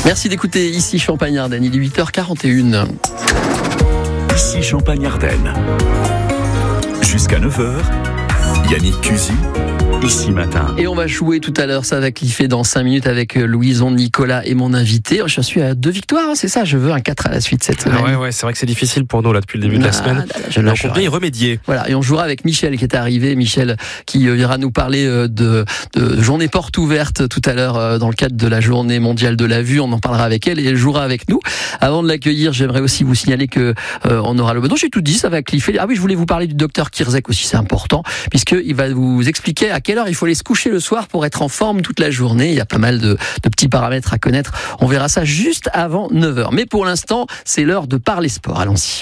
Merci d'écouter Ici Champagne-Ardenne, il est 8h41. Ici Champagne-Ardenne. Jusqu'à 9h, Yannick Cusy, Ici Matin. Et on va jouer tout à l'heure, ça va cliffer dans 5 minutes avec Louison, Nicolas et mon invité. Je suis à 2 victoires, c'est ça, je veux un 4 à la suite cette semaine. Ouais, c'est vrai que c'est difficile pour nous là depuis le début de la semaine. Donc on peut y remédier. Voilà, et on jouera avec Michel qui est arrivé, Michel qui viendra nous parler de journée porte ouverte tout à l'heure dans le cadre de la journée mondiale de la vue. On en parlera avec elle et elle jouera avec nous. Avant de l'accueillir, j'aimerais aussi vous signaler que on aura le... Non, j'ai tout dit, ça va cliffer. Ah oui, je voulais vous parler du docteur Kirzek aussi, c'est important, puisqu'il va vous expliquer à quelle heure il faut aller se coucher le soir pour être en forme toute la journée. Il y a pas mal de petits paramètres à connaître. On verra ça juste avant 9h. Mais pour l'instant, c'est l'heure de parler sport. Allons-y.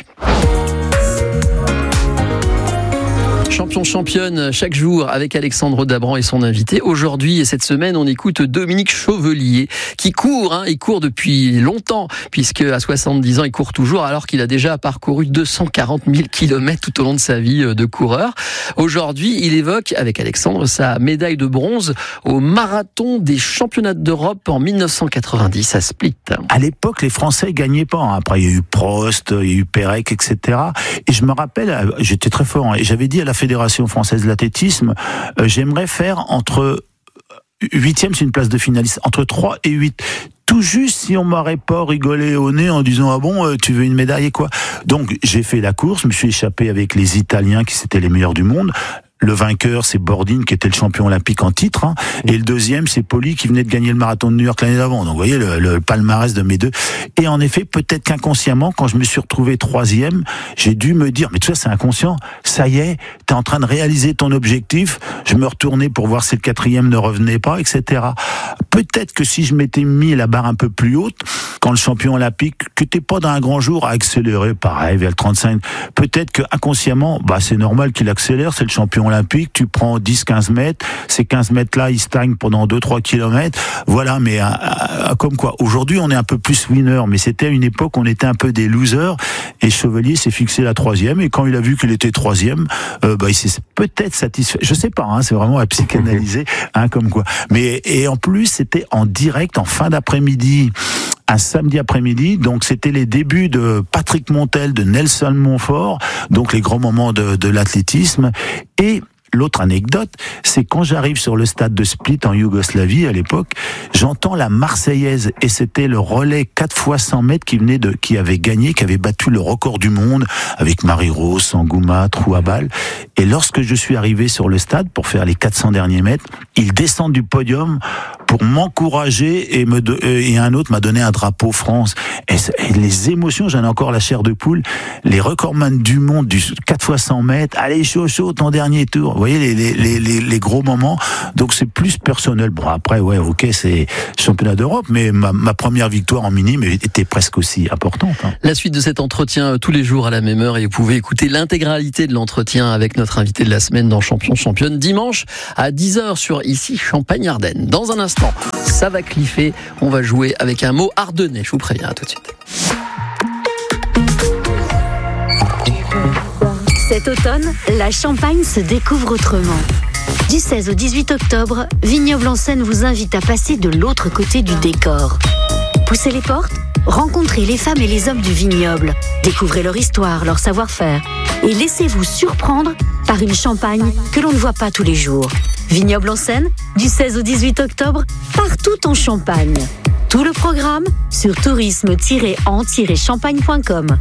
Champion, championne, chaque jour avec Alexandre Dabran et son invité. Aujourd'hui et cette semaine, on écoute Dominique Chevelier qui court. Il court depuis longtemps puisque à 70 ans, il court toujours alors qu'il a déjà parcouru 240 000 km tout au long de sa vie de coureur. Aujourd'hui, il évoque avec Alexandre sa médaille de bronze au marathon des championnats d'Europe en 1990 à Split. À l'époque, les Français gagnaient pas. Après, il y a eu Prost, il y a eu Pérec, etc. Et je me rappelle, j'étais très fort et j'avais dit à la Fédération française de l'athlétisme, j'aimerais faire entre 8e, c'est une place de finaliste, entre 3 et 8. Tout juste si on m'aurait pas rigolé au nez en disant ah bon tu veux une médaille et quoi. Donc j'ai fait la course, je me suis échappé avec les Italiens qui étaient les meilleurs du monde. Le vainqueur, c'est Bordin, qui était le champion olympique en titre, et le deuxième, c'est Poli, qui venait de gagner le marathon de New York l'année d'avant. Donc, vous voyez, le palmarès de mes deux. Et en effet, peut-être qu'inconsciemment, quand je me suis retrouvé 3e, j'ai dû me dire, mais tu vois, c'est inconscient. Ça y est, t'es en train de réaliser ton objectif. Je me retournais pour voir si le 4e ne revenait pas, etc. Peut-être que si je m'étais mis la barre un peu plus haute, quand le champion olympique, que t'es pas dans un grand jour, a accéléré, pareil, vers le 35, peut-être que inconsciemment, c'est normal qu'il accélère, c'est le champion olympique, tu prends 10-15 mètres, ces 15 mètres-là, ils stagnent pendant 2-3 kilomètres, voilà, mais comme quoi, aujourd'hui, on est un peu plus winner, mais c'était à une époque, on était un peu des losers, et Chevelier s'est fixé la 3e, et quand il a vu qu'il était 3e, il s'est peut-être satisfait, je sais pas, c'est vraiment à psychanalyser, comme quoi. Mais, et en plus, c'était en direct, en fin d'après-midi, un samedi après-midi, donc c'était les débuts de Patrick Montel, de Nelson Montfort, donc les grands moments de l'athlétisme. Et l'autre anecdote, c'est quand j'arrive sur le stade de Split en Yougoslavie à l'époque, j'entends la Marseillaise et c'était le relais 4x100 mètres qui avait gagné, qui avait battu le record du monde avec Marie-Rose, Sangouma, Trouabal. Et lorsque je suis arrivé sur le stade pour faire les 400 derniers mètres, ils descendent du podium pour m'encourager et un autre m'a donné un drapeau France. Et les émotions, j'en ai encore la chair de poule. Les recordman du monde du 4x100 mètres, allez chaud, ton dernier tour. Vous voyez les gros moments. Donc c'est plus personnel. Bon après, ouais, ok, c'est championnat d'Europe, mais ma première victoire en minime était presque aussi importante. La suite de cet entretien tous les jours à la même heure et vous pouvez écouter l'intégralité de l'entretien avec notre invité de la semaine dans Champion Championne dimanche à 10h sur Ici Champagne-Ardenne. Dans un instant, ça va cliffer. On va jouer avec un mot ardennais. Je vous préviens, à tout de suite. Cet automne, la Champagne se découvre autrement. Du 16 au 18 octobre, Vignoble en Seine vous invite à passer de l'autre côté du décor. Poussez les portes, rencontrez les femmes et les hommes du vignoble, découvrez leur histoire, leur savoir-faire et laissez-vous surprendre par une Champagne que l'on ne voit pas tous les jours. Vignoble en Seine, du 16 au 18 octobre, partout en Champagne. Tout le programme sur tourisme-en-champagne.com.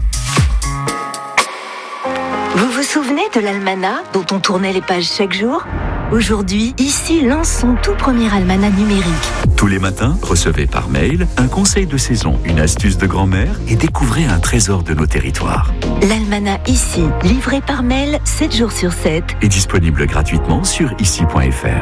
Vous vous souvenez de l'almanach dont on tournait les pages chaque jour ? Aujourd'hui, ici lance son tout premier almanach numérique. Tous les matins, recevez par mail un conseil de saison, une astuce de grand-mère et découvrez un trésor de nos territoires. L'almanach ici, livré par mail 7 jours sur 7. Est disponible gratuitement sur ici.fr.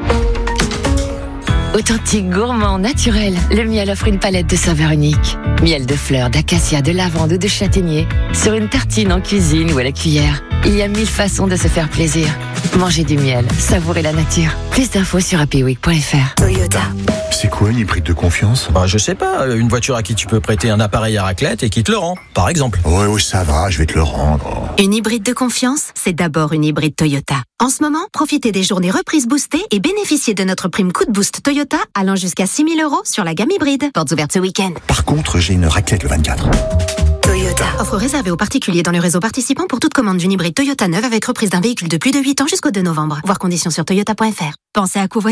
Authentique, gourmand, naturel, le miel offre une palette de saveurs uniques. Miel de fleurs, d'acacia, de lavande ou de châtaignier, sur une tartine en cuisine ou à la cuillère. Il y a 1000 façons de se faire plaisir. Mangez du miel, savourez la nature. Plus d'infos sur happyweek.fr. Toyota. C'est quoi une hybride de confiance ? Je sais pas, une voiture à qui tu peux prêter un appareil à raclette et qui te le rend, par exemple. Ouais, ça va, je vais te le rendre. Une hybride de confiance, c'est d'abord une hybride Toyota. En ce moment, profitez des journées reprises boostées et bénéficiez de notre prime coup de boost Toyota allant jusqu'à 6 000 € sur la gamme hybride. Portes ouvertes ce week-end. Par contre, j'ai une raclette le 24. Toyota. Offre réservée aux particuliers dans le réseau participant pour toute commande d'une hybride Toyota neuve avec reprise d'un véhicule de plus de 8 ans jusqu'au 2 novembre. Voir conditions sur toyota.fr. Pensez à covoiturer ?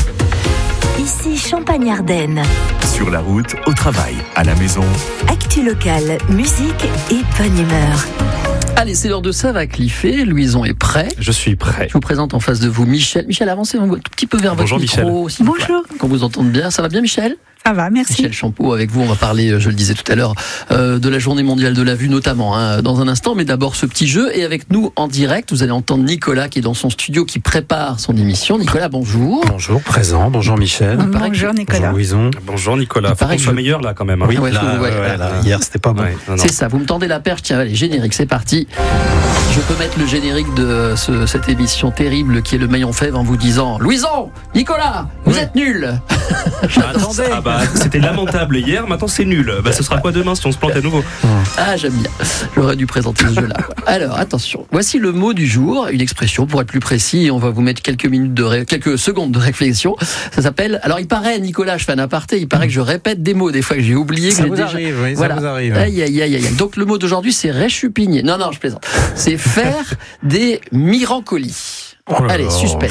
Ici Champagne-Ardenne. Sur la route, au travail, à la maison. Actu locale, musique et bonne humeur. Allez, c'est l'heure de ça va cliffer. Louison est prêt. Je suis prêt. Je vous présente en face de vous Michel. Michel, avancez un tout petit peu vers Bonjour, votre micro. Michel. Bonjour. Qu'on vous entende bien. Ça va bien, Michel ? Ça va, merci. Michel Champeau, avec vous, on va parler, je le disais tout à l'heure, de la Journée mondiale de la vue notamment, dans un instant. Mais d'abord, ce petit jeu. Et avec nous, en direct, vous allez entendre Nicolas qui est dans son studio, qui prépare son émission. Nicolas, bonjour. Bonjour, présent. Bonjour, Michel. Bonjour, Nicolas. Bonjour, Louison. Bonjour, Nicolas. Faut qu'on soit meilleur, là, quand même. Oui, là, hier, c'était pas bon. Ouais, c'est ça, vous me tendez la perche. Tiens, allez, générique, c'est parti. Je peux mettre le générique de cette émission terrible qui est le maillon fèvre en vous disant Louison, Nicolas, vous êtes nuls. Attendez. C'était lamentable hier, maintenant c'est nul. Ce sera quoi demain si on se plante à nouveau ? Ah, j'aime bien. J'aurais dû présenter ce jeu-là. Alors, attention. Voici le mot du jour, une expression pour être plus précis. On va vous mettre quelques secondes de réflexion. Ça s'appelle. Alors, il paraît, Nicolas, je fais un aparté. Il paraît que je répète des mots des fois que j'ai oublié. Ça vous arrive, oui, voilà. Ça vous arrive. Aïe. Donc, le mot d'aujourd'hui, c'est réchupigner. Non, je plaisante. C'est faire des mirancolis. Allez, suspense.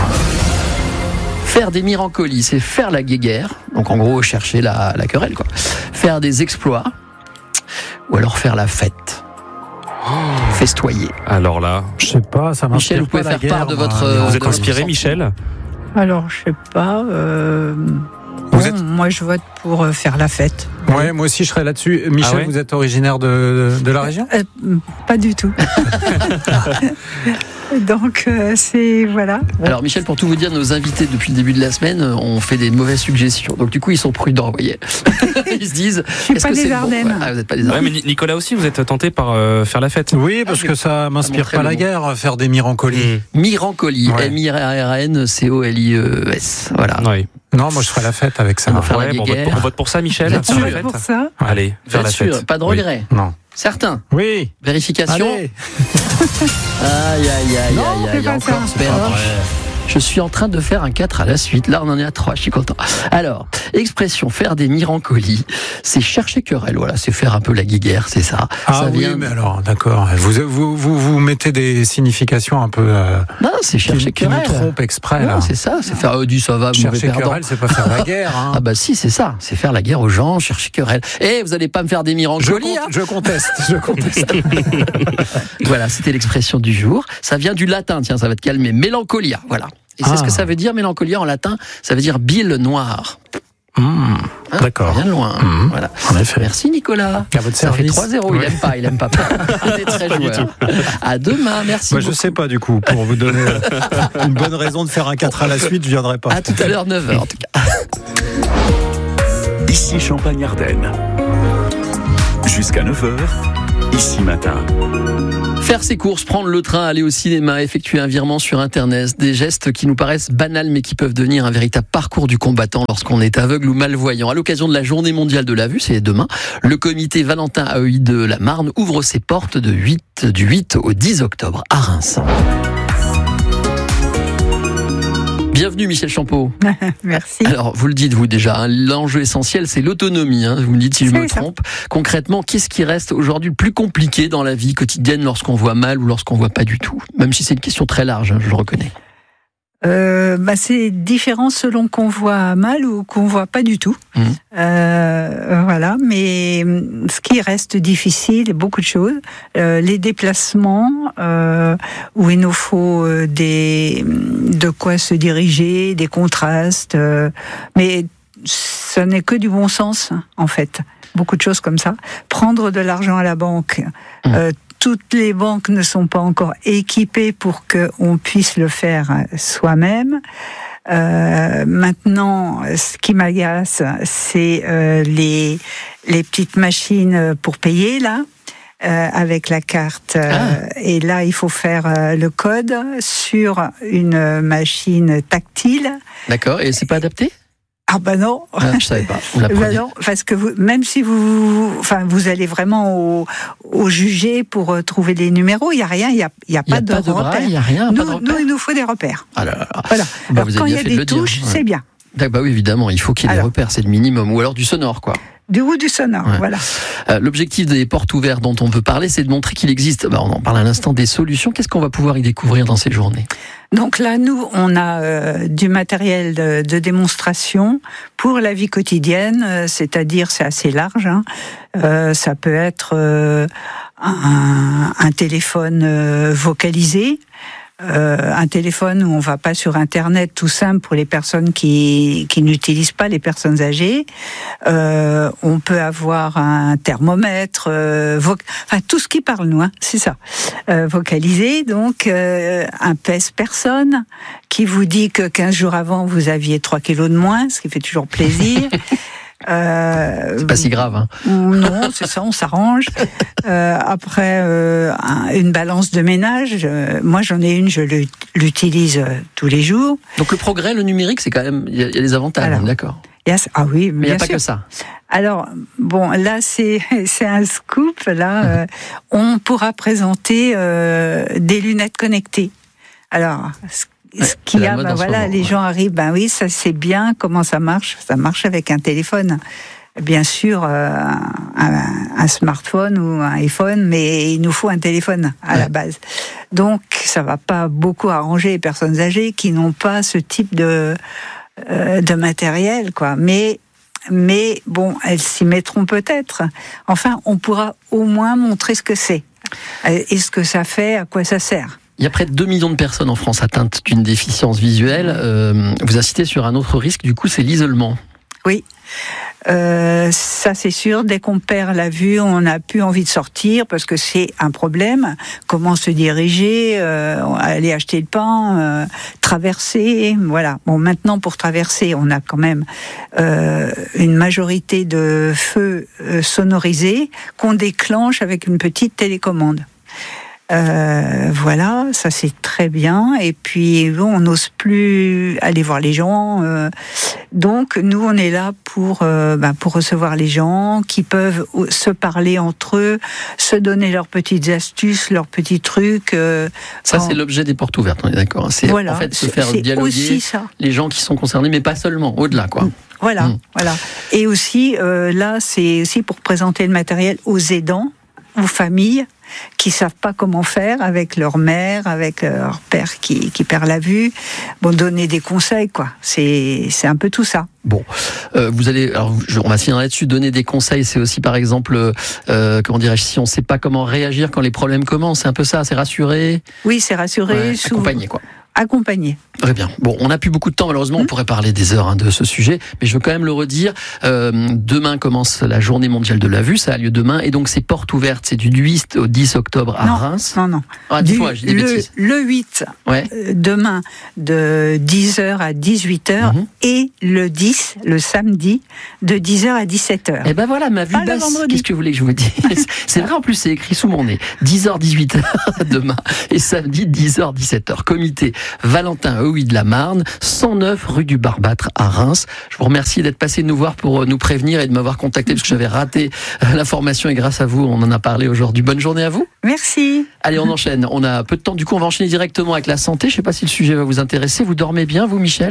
Faire des mirancolis, c'est faire la guéguerre. Donc en gros, chercher la querelle, quoi. Faire des exploits. Ou alors faire la fête. Festoyer. Alors là, je sais pas, ça m'inspire. Michel, vous pouvez faire part de votre. Vous êtes inspiré, Michel ? Alors, je sais pas. Moi, je vote pour faire la fête. Ouais, moi aussi je serais là-dessus. Michel, vous êtes originaire de la région ? Pas du tout. Donc, c'est... Voilà. Alors, Michel, pour tout vous dire, nos invités depuis le début de la semaine ont fait des mauvaises suggestions. Donc, du coup, ils sont prudents, vous voyez. Ils se disent... Je suis pas des Ardennes. Vous n'êtes pas des Ardennes. Mais Nicolas aussi, vous êtes tenté par faire la fête. Oui, parce que ça m'inspire pas la guerre, faire des mirancolis. Mirancolis, M-I-R-A-N-C-O-L-I-E-S. Voilà. Oui. Non, moi je ferai la fête avec ça. On vote pour ça, Michel. On vote pour ça. Allez, faire la fête. Pas de regret. Oui. Non. Certains. Oui. Vérification. Allez. Aïe. Encore perdre. Je suis en train de faire un 4 à la suite. Là, on en est à 3, je suis content. Alors, expression faire des mirancolis, c'est chercher querelle. Voilà, c'est faire un peu la guéguerre, c'est ça. Ah oui, mais alors, d'accord. Vous mettez des significations un peu... non, c'est chercher querelle. Qui nous trompent exprès, là. Non, c'est ça, c'est faire... dit ça va, chercher querelle, c'est pas faire la guerre. Hein. Ah bah si, c'est ça. C'est faire la guerre aux gens, chercher querelle. vous allez pas me faire des mirancolis, Je conteste. Voilà, c'était l'expression du jour. Ça vient du latin, tiens, ça va te calmer. Mélancolia, voilà. Et c'est ce que ça veut dire, mélancolia en latin, ça veut dire bile noire. D'accord. Bien loin. Voilà. En effet. Merci Nicolas. À votre ça service. fait 3-0. Il aime pas. Il est très joueur. À demain, merci. Moi, je sais pas du coup. Pour vous donner une bonne raison de faire un 4 à la suite, je viendrai pas. À tout à l'heure, 9h en tout cas. Ici Champagne-Ardenne. Jusqu'à 9h, ici matin. Faire ses courses, prendre le train, aller au cinéma, effectuer un virement sur Internet, des gestes qui nous paraissent banals mais qui peuvent devenir un véritable parcours du combattant lorsqu'on est aveugle ou malvoyant. À l'occasion de la Journée mondiale de la vue, c'est demain, le comité Valentin AEI de la Marne ouvre ses portes du 8 au 10 octobre à Reims. Bienvenue Michel Champeau. Merci. Alors vous le dites vous déjà, l'enjeu essentiel c'est l'autonomie, vous me dites si je me trompe. Concrètement, qu'est-ce qui reste aujourd'hui le plus compliqué dans la vie quotidienne lorsqu'on voit mal ou lorsqu'on voit pas du tout ? Même si c'est une question très large, je le reconnais. C'est différent selon qu'on voit mal ou qu'on voit pas du tout. Voilà, mais ce qui reste difficile, beaucoup de choses. Les déplacements, où il nous faut de quoi se diriger, des contrastes, mais ce n'est que du bon sens, en fait. Beaucoup de choses comme ça. Prendre de l'argent à la banque, toutes les banques ne sont pas encore équipées pour qu'on puisse le faire soi-même. Maintenant, ce qui m'agace, c'est les petites machines pour payer, là. avec la carte. Et là, il faut faire le code sur une machine tactile. D'accord, et c'est pas adapté ? Ah ben non, je savais pas. Ben non, parce que même si vous allez vraiment au jugé pour trouver les numéros, il y a rien, il y a pas de repères. Il y a rien. Nous, il nous faut des repères. Ah là là. Voilà. Bah, alors quand il y a des touches, c'est bien. Bah oui, évidemment, il faut qu'il y ait des repères, c'est le minimum, ou alors du sonore, quoi. Du sonore, voilà. L'objectif des portes ouvertes dont on veut parler, c'est de montrer qu'il existe, on en parle à l'instant, des solutions. Qu'est-ce qu'on va pouvoir y découvrir dans ces journées ? Donc là, nous, on a du matériel de démonstration pour la vie quotidienne, c'est-à-dire, c'est assez large. Ça peut être un téléphone vocalisé, un téléphone où on va pas sur Internet, tout simple pour les personnes qui n'utilisent pas, les personnes âgées. On peut avoir un thermomètre, tout ce qui parle, nous, c'est ça. Vocalisé, donc un pèse-personne qui vous dit que 15 jours avant, vous aviez 3 kilos de moins, ce qui fait toujours plaisir. C'est pas si grave. Non, c'est ça, on s'arrange. Après, une balance de ménage. Moi, j'en ai une, je l'utilise tous les jours. Donc le progrès, le numérique, c'est quand même, il y a des avantages, d'accord. Ah oui, mais il n'y a pas que ça. Alors, bon, là, c'est un scoop. Là, on pourra présenter des lunettes connectées. Alors, ce qu'il y a, les gens arrivent, oui, ça c'est bien, comment ça marche ? Ça marche avec un téléphone. Bien sûr, un smartphone ou un iPhone, mais il nous faut un téléphone à la base. Donc, ça va pas beaucoup arranger les personnes âgées qui n'ont pas ce type de matériel, quoi. Mais bon, elles s'y mettront peut-être. Enfin, on pourra au moins montrer ce que c'est. Et ce que ça fait, à quoi ça sert. Il y a près de 2 millions de personnes en France atteintes d'une déficience visuelle. Vous insistez sur un autre risque, du coup, c'est l'isolement. Oui, ça c'est sûr. Dès qu'on perd la vue, on n'a plus envie de sortir parce que c'est un problème. Comment se diriger, aller acheter le pain, traverser, voilà. Bon, maintenant pour traverser, on a quand même une majorité de feux sonorisés qu'on déclenche avec une petite télécommande. Voilà, ça c'est très bien. Et puis on n'ose plus aller voir les gens. Donc nous on est là pour recevoir les gens qui peuvent se parler entre eux, se donner leurs petites astuces, leurs petits trucs. Ça c'est l'objet des portes ouvertes, on est d'accord. C'est en fait se faire dialoguer les gens qui sont concernés, mais pas seulement, au-delà, quoi. Voilà. Et aussi là c'est aussi pour présenter le matériel aux aidants, aux familles qui savent pas comment faire avec leur mère, avec leur père qui perd la vue. Bon, donner des conseils, quoi. C'est un peu tout ça. Bon, vous allez, alors on va finir là-dessus. Donner des conseils, c'est aussi par exemple, comment dirais-je, si on sait pas comment réagir quand les problèmes commencent, c'est un peu ça, c'est rassurer. Oui, c'est rassurer, accompagner, quoi. Accompagner. Très bien. Bon, on n'a plus beaucoup de temps, malheureusement, on pourrait parler des heures de ce sujet, mais je veux quand même le redire. Demain commence la journée mondiale de la vue, ça a lieu demain, et donc c'est portes ouvertes, c'est du 8 au 10 octobre à Reims. Non. Ah, dis-moi, j'ai des bêtises. Le 8, demain, de 10h à 18h, et le 10, le samedi, de 10h à 17h. Et ben voilà, ma vue basse. Qu'est-ce que vous voulez que je vous dise ? C'est vrai, en plus, c'est écrit sous mon nez. 10h, 18h demain, et samedi, 10h, 17h. Comité Valentin Heuy de la Marne, 109 rue du Barbâtre à Reims. Je vous remercie d'être passé nous voir pour nous prévenir et de m'avoir contacté parce que j'avais raté l'information et grâce à vous, on en a parlé aujourd'hui. Bonne journée à vous. Merci. Allez, on enchaîne. On a peu de temps, du coup, on va enchaîner directement avec la santé. Je ne sais pas si le sujet va vous intéresser. Vous dormez bien, vous, Michel ?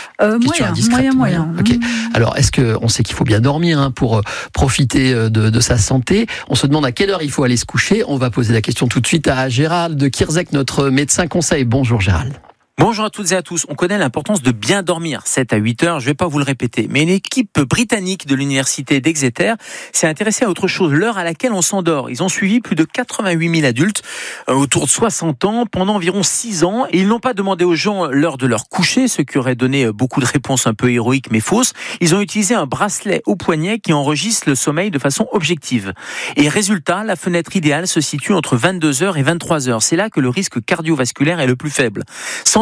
Moyen. Ok. Alors, est-ce qu'on sait qu'il faut bien dormir pour profiter de sa santé ? On se demande à quelle heure il faut aller se coucher. On va poser la question tout de suite à Gérald de Kierzek, notre médecin conseil. Bonjour Gérald. Bonjour à toutes et à tous. On connaît l'importance de bien dormir, 7 à 8 heures, je ne vais pas vous le répéter. Mais une équipe britannique de l'université d'Exeter s'est intéressée à autre chose, l'heure à laquelle on s'endort. Ils ont suivi plus de 88 000 adultes, autour de 60 ans, pendant environ 6 ans. Et ils n'ont pas demandé aux gens l'heure de leur coucher, ce qui aurait donné beaucoup de réponses un peu héroïques mais fausses. Ils ont utilisé un bracelet au poignet qui enregistre le sommeil de façon objective. Et résultat, la fenêtre idéale se situe entre 22h et 23h. C'est là que le risque cardiovasculaire est le plus faible.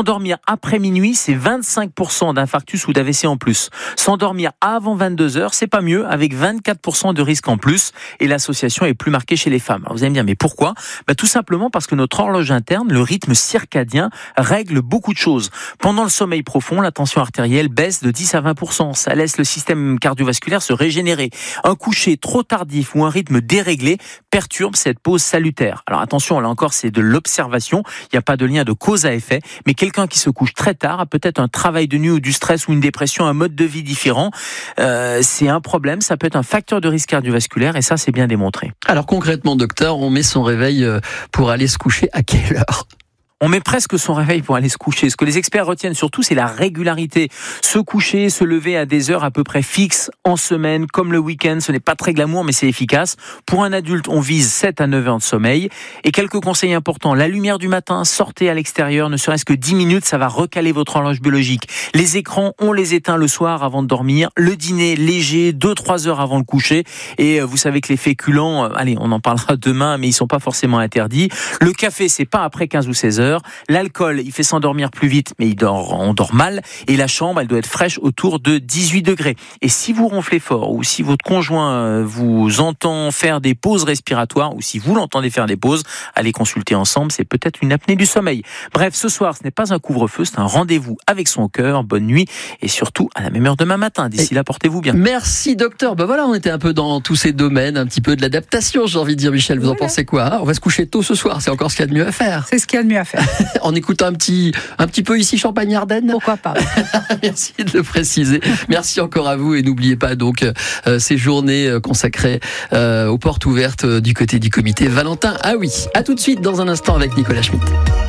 S'endormir après minuit, c'est 25% d'infarctus ou d'AVC en plus. S'endormir avant 22h, c'est pas mieux, avec 24% de risque en plus. Et l'association est plus marquée chez les femmes. Alors vous allez me dire, mais pourquoi ? Tout simplement parce que notre horloge interne, le rythme circadien, règle beaucoup de choses. Pendant le sommeil profond, la tension artérielle baisse de 10 à 20%. Ça laisse le système cardiovasculaire se régénérer. Un coucher trop tardif ou un rythme déréglé perturbe cette pause salutaire. Alors attention, là encore, c'est de l'observation. Il n'y a pas de lien de cause à effet. Mais quelqu'un qui se couche très tard a peut-être un travail de nuit ou du stress ou une dépression, un mode de vie différent. C'est un problème. Ça peut être un facteur de risque cardiovasculaire et ça, c'est bien démontré. Alors concrètement, docteur, on met son réveil pour aller se coucher à quelle heure ? On met presque son réveil pour aller se coucher. Ce que les experts retiennent surtout, c'est la régularité. Se coucher, se lever à des heures à peu près fixes en semaine, comme le week-end. Ce n'est pas très glamour, mais c'est efficace. Pour un adulte, on vise 7 à 9 heures de sommeil. Et quelques conseils importants. La lumière du matin, sortez à l'extérieur, ne serait-ce que 10 minutes, ça va recaler votre horloge biologique. Les écrans, on les éteint le soir avant de dormir. Le dîner léger, 2-3 heures avant le coucher. Et vous savez que les féculents, allez, on en parlera demain, mais ils sont pas forcément interdits. Le café, c'est pas après 15 ou 16 heures. L'alcool, il fait s'endormir plus vite, mais on dort mal. Et la chambre, elle doit être fraîche autour de 18 degrés. Et si vous ronflez fort, ou si votre conjoint vous entend faire des pauses respiratoires, ou si vous l'entendez faire des pauses, allez consulter ensemble, c'est peut-être une apnée du sommeil. Bref, ce soir, ce n'est pas un couvre-feu, c'est un rendez-vous avec son cœur. Bonne nuit, et surtout à la même heure demain matin. D'ici là, portez-vous bien. Merci docteur. Voilà, on était un peu dans tous ces domaines, un petit peu de l'adaptation, j'ai envie de dire. Michel, vous en pensez quoi ? On va se coucher tôt ce soir, c'est encore ce qu'il y a de mieux à faire. C'est ce qu'il y a de mieux à faire. En écoutant un petit peu ici Champagne-Ardenne. Pourquoi pas. Merci de le préciser. Merci encore à vous et n'oubliez pas donc ces journées consacrées aux portes ouvertes du côté du comité Valentin. Ah oui, à tout de suite dans un instant avec Nicolas Schmitt.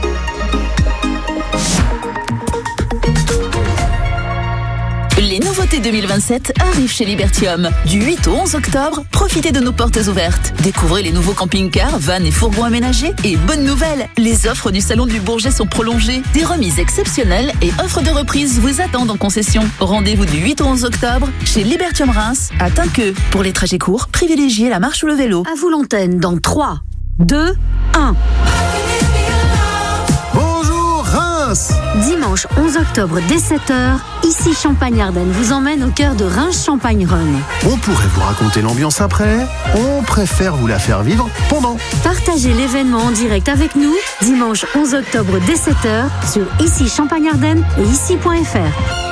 Les nouveautés 2027 arrivent chez Libertium. Du 8 au 11 octobre, profitez de nos portes ouvertes. Découvrez les nouveaux camping-cars, vannes et fourgons aménagés. Et bonne nouvelle, les offres du Salon du Bourget sont prolongées. Des remises exceptionnelles et offres de reprise vous attendent en concession. Rendez-vous du 8 au 11 octobre chez Libertium Reims à Tinqueux. Pour les trajets courts, privilégiez la marche ou le vélo. À vous l'antenne dans 3, 2, 1. Dimanche 11 octobre dès 7h, ici Champagne-Ardenne vous emmène au cœur de Reims-Champagne-Rhône. On pourrait vous raconter l'ambiance après, on préfère vous la faire vivre pendant. Partagez l'événement en direct avec nous, dimanche 11 octobre dès 7h sur ici Champagne-Ardenne et ici.fr.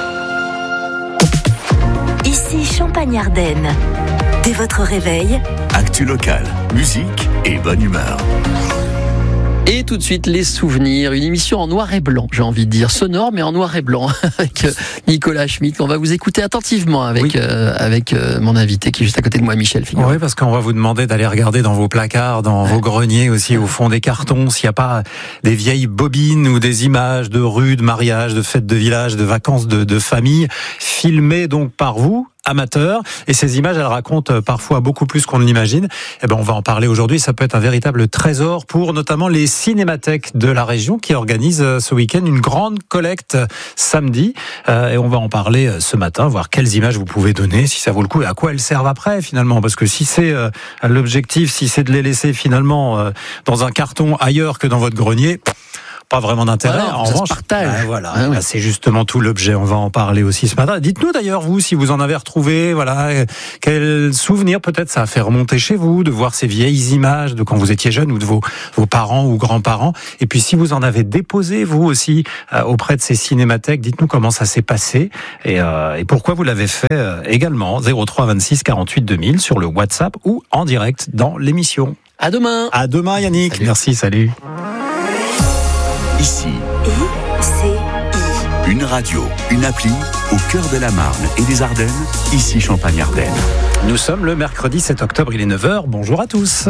Ici Champagne-Ardenne. Dès votre réveil, actu local, musique et bonne humeur. Et tout de suite, les souvenirs, une émission en noir et blanc, j'ai envie de dire, sonore, mais en noir et blanc, avec Nicolas Schmitt. On va vous écouter attentivement avec mon invité qui est juste à côté de moi, Michel Fignon. Oui, parce qu'on va vous demander d'aller regarder dans vos placards, dans vos greniers aussi, au fond des cartons, s'il n'y a pas des vieilles bobines ou des images de rues, de mariages, de fêtes de village, de vacances de famille, filmées donc par vous, amateurs, et ces images, elles racontent parfois beaucoup plus qu'on ne l'imagine. Eh ben, on va en parler aujourd'hui. Ça peut être un véritable trésor pour notamment les cinémathèques de la région qui organisent ce week-end une grande collecte samedi. Et on va en parler ce matin, voir quelles images vous pouvez donner, si ça vaut le coup et à quoi elles servent après finalement. Parce que si c'est l'objectif, si c'est de les laisser finalement dans un carton ailleurs que dans votre grenier, pas vraiment d'intérêt. Voilà, en revanche, voilà, c'est justement tout l'objet. On va en parler aussi ce matin. Dites-nous d'ailleurs, vous, si vous en avez retrouvé, voilà, quel souvenir peut-être ça a fait remonter chez vous, de voir ces vieilles images de quand vous étiez jeune ou de vos parents ou grands-parents. Et puis si vous en avez déposé, vous aussi, auprès de ces cinémathèques, dites-nous comment ça s'est passé et pourquoi vous l'avez fait également. 03 26 48 2000 sur le WhatsApp ou en direct dans l'émission. À demain. À demain, Yannick. Salut. Merci, salut. Ici, une radio, une appli, au cœur de la Marne et des Ardennes, ici Champagne-Ardenne. Nous sommes le mercredi 7 octobre, il est 9h, bonjour à tous.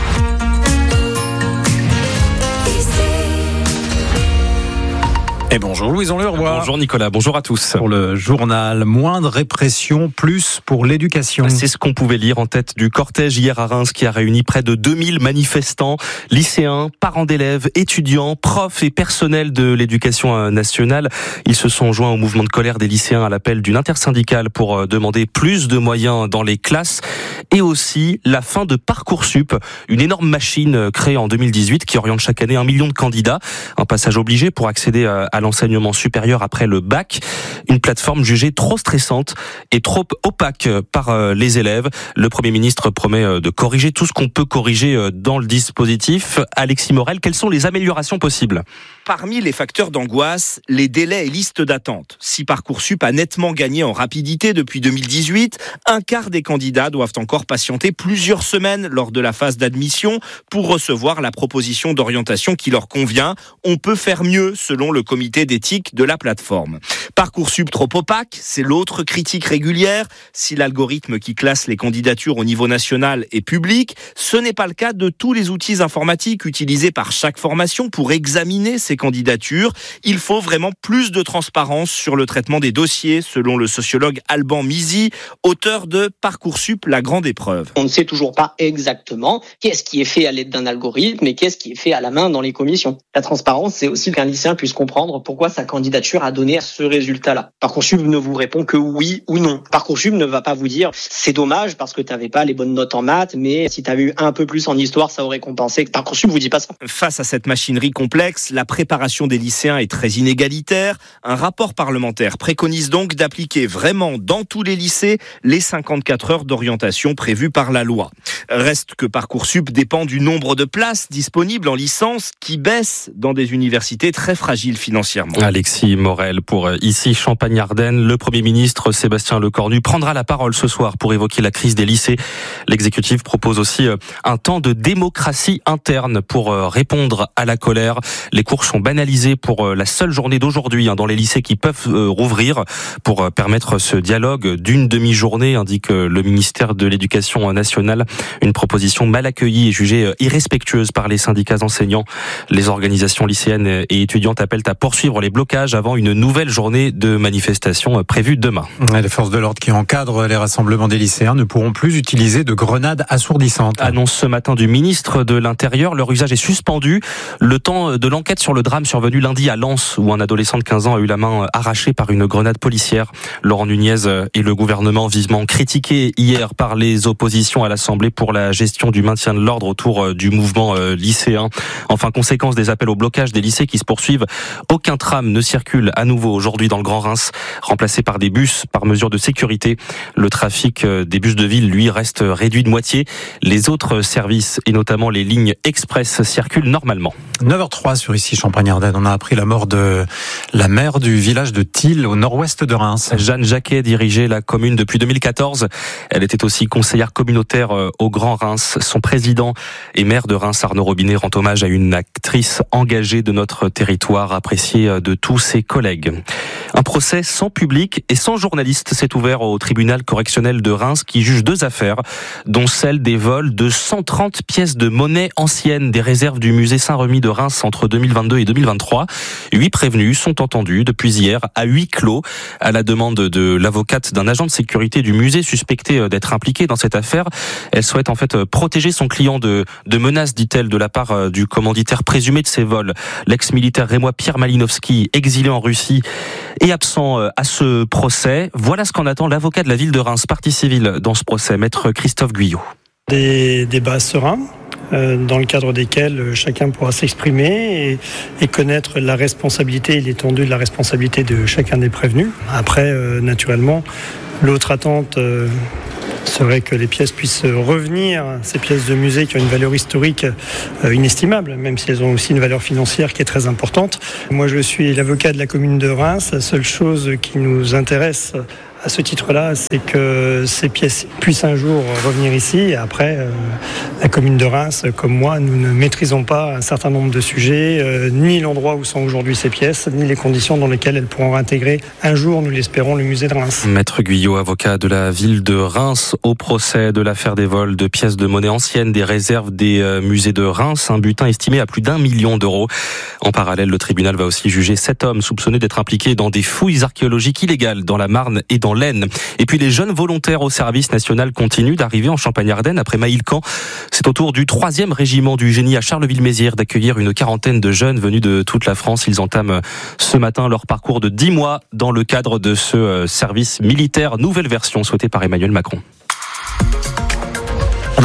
Et bonjour Louison Leroy. Bonjour Nicolas, bonjour à tous. Pour le journal, moins de répression, plus pour l'éducation. C'est ce qu'on pouvait lire en tête du cortège hier à Reims qui a réuni près de 2000 manifestants, lycéens, parents d'élèves, étudiants, profs et personnels de l'éducation nationale. Ils se sont joints au mouvement de colère des lycéens à l'appel d'une intersyndicale pour demander plus de moyens dans les classes et aussi la fin de Parcoursup, une énorme machine créée en 2018 qui oriente chaque année 1 million de candidats. Un passage obligé pour accéder à à l'enseignement supérieur après le bac. Une plateforme jugée trop stressante et trop opaque par les élèves. Le Premier ministre promet de corriger tout ce qu'on peut corriger dans le dispositif. Alexis Morel, quelles sont les améliorations possibles ? Parmi les facteurs d'angoisse, les délais et listes d'attente. Si Parcoursup a nettement gagné en rapidité depuis 2018, un quart des candidats doivent encore patienter plusieurs semaines lors de la phase d'admission pour recevoir la proposition d'orientation qui leur convient. On peut faire mieux selon le comité d'éthique de la plateforme. Parcoursup trop opaque, c'est l'autre critique régulière. Si l'algorithme qui classe les candidatures au niveau national est public, ce n'est pas le cas de tous les outils informatiques utilisés par chaque formation pour examiner ces candidatures. Il faut vraiment plus de transparence sur le traitement des dossiers, selon le sociologue Alban Mizy, auteur de Parcoursup, la grande épreuve. On ne sait toujours pas exactement qu'est-ce qui est fait à l'aide d'un algorithme et qu'est-ce qui est fait à la main dans les commissions. La transparence, c'est aussi qu'un lycéen puisse comprendre pourquoi sa candidature a donné ce résultat-là. Parcoursup ne vous répond que oui ou non. Parcoursup ne va pas vous dire c'est dommage parce que tu n'avais pas les bonnes notes en maths, mais si tu avais eu un peu plus en histoire, ça aurait compensé. Parcoursup vous dit pas ça. Face à cette machinerie complexe, la préparation des lycéens est très inégalitaire. Un rapport parlementaire préconise donc d'appliquer vraiment dans tous les lycées les 54 heures d'orientation prévues par la loi. Reste que Parcoursup dépend du nombre de places disponibles en licence qui baisse dans des universités très fragiles financièrement. Alexis Morel pour Ici Champagne-Ardenne. Le Premier ministre Sébastien Lecornu prendra la parole ce soir pour évoquer la crise des lycées. L'exécutif propose aussi un temps de démocratie interne pour répondre à la colère. Les cours sont banalisés pour la seule journée d'aujourd'hui dans les lycées qui peuvent rouvrir pour permettre ce dialogue d'une demi-journée, indique le ministère de l'Éducation nationale. Une proposition mal accueillie et jugée irrespectueuse par les syndicats enseignants. Les organisations lycéennes et étudiantes appellent à poursuivre les blocages avant une nouvelle journée de manifestation prévue demain. Les forces de l'ordre qui encadrent les rassemblements des lycéens ne pourront plus utiliser de grenades assourdissantes. Annonce ce matin du ministre de l'Intérieur. Leur usage est suspendu. Le temps de l'enquête sur le drame survenu lundi à Lens, où un adolescent de 15 ans a eu la main arrachée par une grenade policière. Laurent Nunez et le gouvernement vivement critiqués hier par les oppositions à l'Assemblée pour la gestion du maintien de l'ordre autour du mouvement lycéen. Enfin, conséquence des appels au blocage des lycées qui se poursuivent, aucun tram ne circule à nouveau aujourd'hui dans le Grand Reims, remplacé par des bus par mesure de sécurité. Le trafic des bus de ville, lui, reste réduit de moitié. Les autres services, et notamment les lignes express, circulent normalement. 9h03 sur Ici Champagne-Ardenne. On a appris la mort de la maire du village de Thil, au nord-ouest de Reims. Jeanne Jacquet dirigeait la commune depuis 2014. Elle était aussi conseillère communautaire au Grand Reims. Son président et maire de Reims, Arnaud Robinet, rend hommage à une actrice engagée de notre territoire, appréciée de tous ses collègues. Un procès sans public et sans journaliste s'est ouvert au tribunal correctionnel de Reims qui juge deux affaires, dont celle des vols de 130 pièces de monnaie anciennes des réserves du musée Saint-Remy de Reims entre 2022 et 2023. 8 prévenus sont entendus depuis hier à huis clos à la demande de l'avocate d'un agent de sécurité du musée suspecté d'être impliqué dans cette affaire. Elle souhaite en fait protéger son client de menaces, dit-elle, de la part du commanditaire présumé de ces vols. L'ex-militaire rémois Pierre Malinowski, exilé en Russie et absent à ce procès. Voilà ce qu'en attend l'avocat de la ville de Reims, partie civile dans ce procès, maître Christophe Guyot. Des débats sereins, dans le cadre desquels chacun pourra s'exprimer et connaître la responsabilité et l'étendue de la responsabilité de chacun des prévenus. Après, naturellement, l'autre attente serait que les pièces puissent revenir, ces pièces de musée qui ont une valeur historique inestimable, même si elles ont aussi une valeur financière qui est très importante. Moi, je suis l'avocat de la commune de Reims. La seule chose qui nous intéresse à ce titre-là, c'est que ces pièces puissent un jour revenir ici. Et après, la commune de Reims, comme moi, nous ne maîtrisons pas un certain nombre de sujets, ni l'endroit où sont aujourd'hui ces pièces, ni les conditions dans lesquelles elles pourront intégrer un jour, nous l'espérons, le musée de Reims. Maître Guyot, avocat de la ville de Reims, au procès de l'affaire des vols de pièces de monnaie anciennes des réserves des musées de Reims, un butin estimé à plus d'1 million d'euros. En parallèle, le tribunal va aussi juger 7 hommes soupçonnés d'être impliqués dans des fouilles archéologiques illégales dans la Marne et dans l'Aisne. Et puis les jeunes volontaires au service national continuent d'arriver en Champagne-Ardenne après Maïlcan. C'est au tour du 3e régiment du génie à Charleville-Mézières d'accueillir une quarantaine de jeunes venus de toute la France. Ils entament ce matin leur parcours de 10 mois dans le cadre de ce service militaire, nouvelle version souhaitée par Emmanuel Macron. On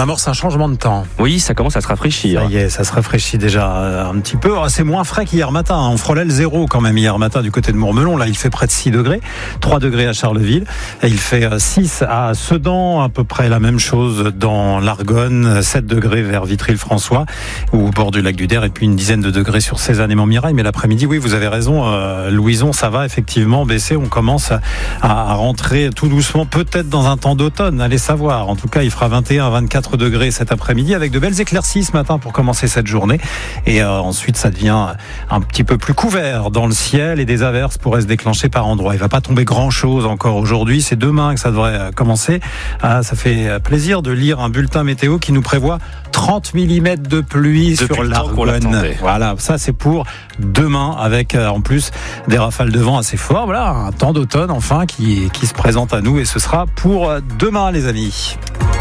amorce un changement de temps. Oui, ça commence à se rafraîchir. Ça y est, ça se rafraîchit déjà un petit peu. C'est moins frais qu'hier matin. On frôlait le 0 quand même hier matin du côté de Mourmelon. Là, il fait près de 6 degrés. 3 degrés à Charleville. Et il fait 6 à Sedan, à peu près la même chose dans l'Argonne. 7 degrés vers Vitry-le-François, ou au bord du lac du Der. Et puis une dizaine de degrés sur Cézanne et Montmirail. Mais l'après-midi, oui, vous avez raison, Louison, ça va effectivement baisser. On commence à rentrer tout doucement, peut-être dans un temps d'automne. Allez savoir. En tout cas, il fera 21 à 24 degrés cet après-midi avec de belles éclaircies ce matin pour commencer cette journée. Et ensuite, ça devient un petit peu plus couvert dans le ciel et des averses pourraient se déclencher par endroits. Il va pas tomber grand-chose encore aujourd'hui. C'est demain que ça devrait commencer. Ça fait plaisir de lire un bulletin météo qui nous prévoit 30 mm de pluie sur l'Argonne. Voilà, ça c'est pour demain avec en plus des rafales de vent assez forts. Voilà, un temps d'automne enfin qui se présente à nous et ce sera pour demain les amis.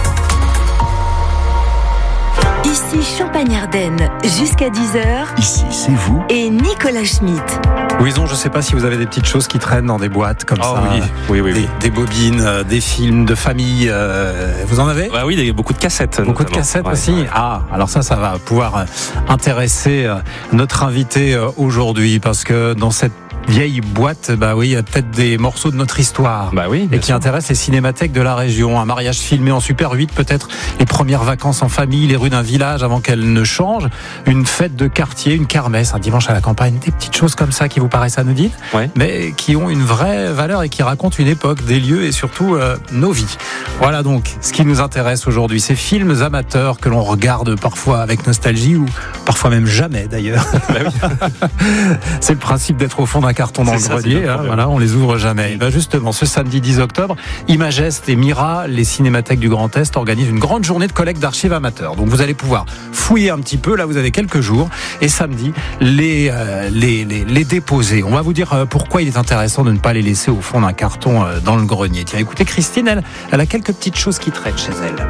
Ici Champagne-Ardenne, jusqu'à 10h. Ici, c'est vous. Et Nicolas Schmitt. Louison, je ne sais pas si vous avez des petites choses qui traînent dans des boîtes comme ça. Oui. Des bobines, des films de famille. Vous en avez ? Bah oui, beaucoup de cassettes. Beaucoup de cassettes aussi. Ouais. Ah, alors ça va pouvoir intéresser notre invité aujourd'hui parce que dans cette vieille boîte, bah oui, il y a peut-être des morceaux de notre histoire. Bah oui. Et qui intéressent les cinémathèques de la région. Un mariage filmé en Super 8, peut-être les premières vacances en famille, les rues d'un village avant qu'elles ne changent, une fête de quartier, une kermesse, un dimanche à la campagne, des petites choses comme ça qui vous paraissent anodines, mais qui ont une vraie valeur et qui racontent une époque, des lieux et surtout nos vies. Voilà donc ce qui nous intéresse aujourd'hui, ces films amateurs que l'on regarde parfois avec nostalgie ou parfois même jamais d'ailleurs. C'est le principe d'être au fond d'un carton dans le grenier, voilà, on les ouvre jamais. Et ben justement, ce samedi 10 octobre, Imagest et Mira, les cinémathèques du Grand Est, organisent une grande journée de collecte d'archives amateurs. Donc vous allez pouvoir fouiller un petit peu, là vous avez quelques jours, et samedi, les déposer. On va vous dire pourquoi il est intéressant de ne pas les laisser au fond d'un carton dans le grenier. Tiens, écoutez, Christine, elle a quelques petites choses qui traînent chez elle.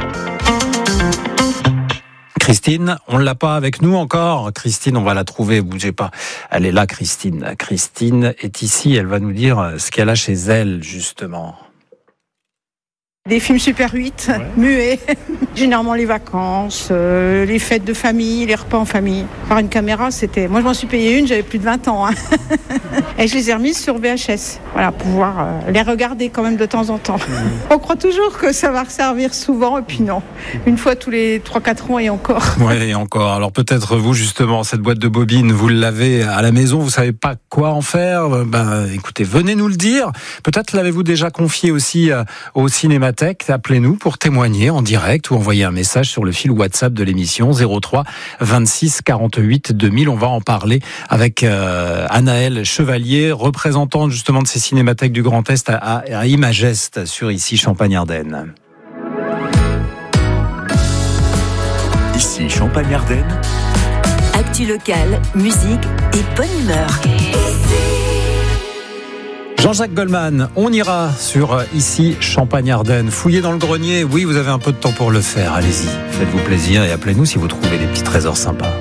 Christine, on ne l'a pas avec nous encore. Christine, on va la trouver, bougez pas. Elle est là, Christine. Christine est ici, elle va nous dire ce qu'elle a chez elle, justement. Des films Super 8, muets. Généralement les vacances, les fêtes de famille, les repas en famille. Par une caméra, c'était... Moi, je m'en suis payé une, j'avais plus de 20 ans. Et je les ai remises sur VHS. Voilà, pour pouvoir les regarder quand même de temps en temps. On croit toujours que ça va resservir souvent, et puis non. Une fois tous les 3-4 ans et encore. Ouais, et encore. Alors peut-être vous, justement, cette boîte de bobines, vous l'avez à la maison, vous savez pas quoi en faire. Écoutez, venez nous le dire. Peut-être l'avez-vous déjà confié aussi au cinéma. Appelez-nous pour témoigner en direct ou envoyer un message sur le fil WhatsApp de l'émission 03 26 48 2000. On va en parler avec Anaëlle Chevalier, représentante justement de ces cinémathèques du Grand Est à Imagest sur ici Champagne-Ardenne. Ici Champagne-Ardenne. Actu locale, musique et bonne humeur. Jean-Jacques Goldman, on ira sur ici Champagne-Ardenne. Fouillez dans le grenier, oui, vous avez un peu de temps pour le faire, allez-y, faites-vous plaisir et appelez-nous si vous trouvez des petits trésors sympas.